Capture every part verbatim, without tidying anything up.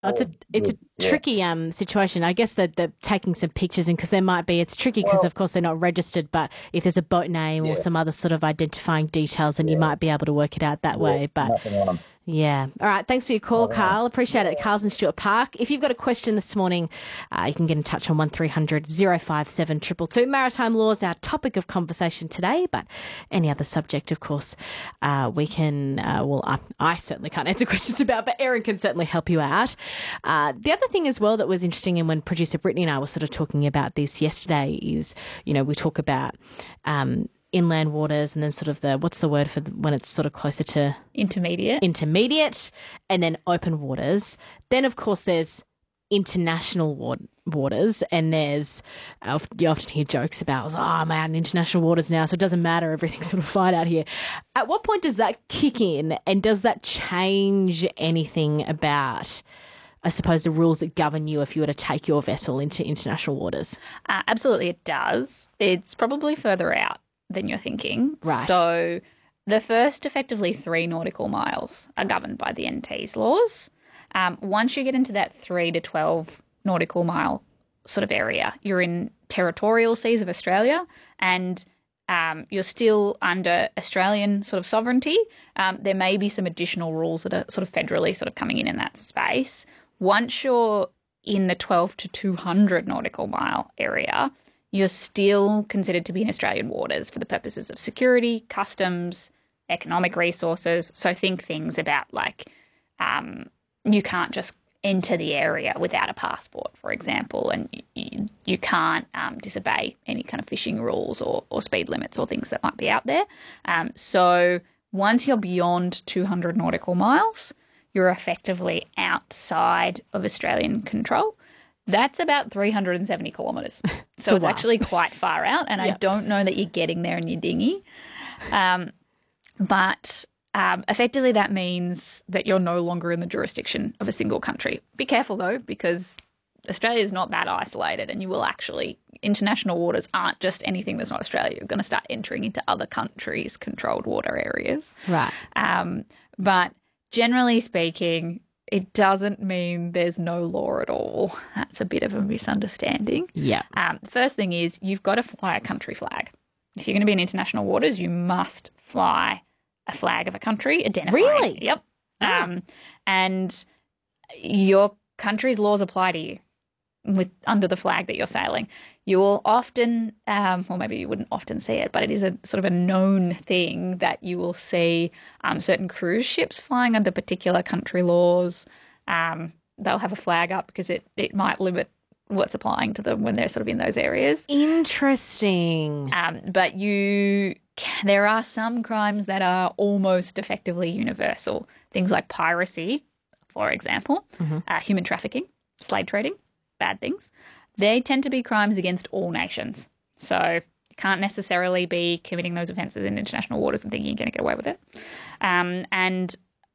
Oh, it's a it's a Good. Yeah. tricky um situation. I guess that they're taking some pictures in because there might be it's tricky because Well, of course they're not registered. But if there's a boat name or yeah, some other sort of identifying details, then you yeah, might be able to work it out that yeah. way. But Nothing on them. yeah. All right. Thanks for your call, All right. Carl. Appreciate it. Carl's in Stuart Park. If you've got a question this morning, uh, you can get in touch on one three hundred oh five seven two two two. Maritime law is our topic of conversation today, but any other subject, of course, uh, we can, uh, well, I, I certainly can't answer questions about, but Erin can certainly help you out. Uh, the other thing as well that was interesting, and when producer Brittany and I were sort of talking about this yesterday, is, you know, we talk about um, inland waters and then sort of the, what's the word for the, when it's sort of closer to Intermediate. intermediate, and then open waters. Then, of course, there's international wa- waters, and there's, uh, you often hear jokes about, oh, I'm out in international waters now, so it doesn't matter, everything's sort of fine out here. At what point does that kick in, and does that change anything about, I suppose, the rules that govern you if you were to take your vessel into international waters? Uh, absolutely, it does. It's probably further out than you're thinking. Right. So the first effectively three nautical miles are governed by the N T's laws. Um, once you get into that three to twelve nautical mile sort of area, you're in territorial seas of Australia, and um, you're still under Australian sort of sovereignty. Um, there may be some additional rules that are sort of federally sort of coming in in that space. Once you're in the twelve to two hundred nautical mile area, you're still considered to be in Australian waters for the purposes of security, customs, economic resources. So think things about like um, you can't just enter the area without a passport, for example, and you, you, you can't um, disobey any kind of fishing rules or, or speed limits or things that might be out there. Um, so once you're beyond two hundred nautical miles, you're effectively outside of Australian control. That's about three hundred seventy kilometres. So, So it's wow. actually quite far out, and I Yep. don't know that you're getting there in your dinghy. Um, but um, effectively that means that you're no longer in the jurisdiction of a single country. Be careful, though, because Australia is not that isolated, and you will actually – international waters aren't just anything that's not Australia. You're going to start entering into other countries' controlled water areas. Right. Um, but generally speaking – it doesn't mean there's no law at all. That's a bit of a misunderstanding. Yeah. Um, the first thing is you've got to fly a country flag. If you're going to be in international waters, you must fly a flag of a country identifying. Really? Yep. Oh. Um, and your country's laws apply to you with under the flag that you're sailing. You will often, um, or maybe you wouldn't often see it, but it is a sort of a known thing that you will see um, certain cruise ships flying under particular country laws. Um, they'll have a flag up because it, it might limit what's applying to them when they're sort of in those areas. Interesting. Um, but you, there are some crimes that are almost effectively universal. Things like piracy, for example, Mm-hmm. uh, human trafficking, slave trading, bad things. They tend to be crimes against all nations. So you can't necessarily be committing those offences in international waters and thinking you're going to get away with it. Um, and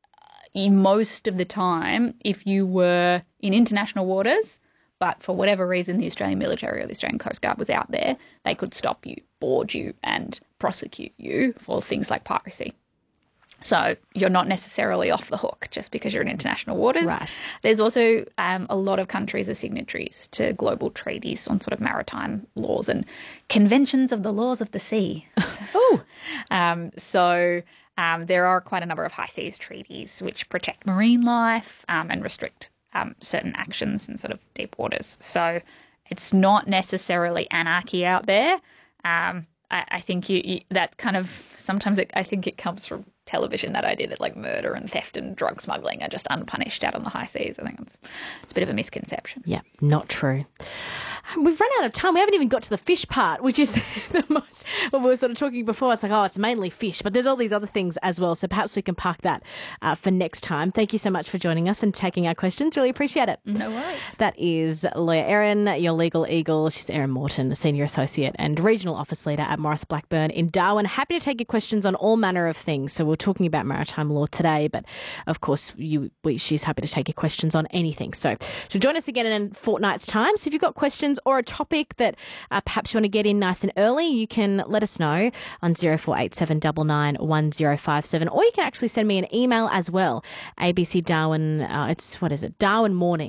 most of the time, if you were in international waters, but for whatever reason the Australian military or the Australian Coast Guard was out there, they could stop you, board you and prosecute you for things like piracy. So you're not necessarily off the hook just because you're in international waters. Right. There's also um, a lot of countries are signatories to global treaties on sort of maritime laws and conventions of the laws of the sea. Oh. Um, so um, there are quite a number of high seas treaties which protect marine life um, and restrict um, certain actions in sort of deep waters. So it's not necessarily anarchy out there. Um, I, I think you, you that kind of sometimes it, I think it comes from television, that idea that like murder and theft and drug smuggling are just unpunished out on the high seas. I think it's, it's a bit of a misconception. Yeah, not true. We've run out of time. We haven't even got to the fish part, which is the most, when we were sort of talking before, it's like, oh, it's mainly fish, but there's all these other things as well. So perhaps we can park that uh, for next time. Thank you so much for joining us and taking our questions. Really appreciate it. No worries. That is lawyer Erin, your legal eagle. She's Erin Morton, a senior associate and regional office leader at Morris Blackburn in Darwin. Happy to take your questions on all manner of things. So we're talking about maritime law today, but of course, you, we, she's happy to take your questions on anything. So, so join us again in a fortnight's time. So if you've got questions or a topic that uh, perhaps you want to get in nice and early, you can let us know on zero four eight seven nine nine one zero five seven, or you can actually send me an email as well. A B C Darwin, uh, it's, what is it, Darwin Morning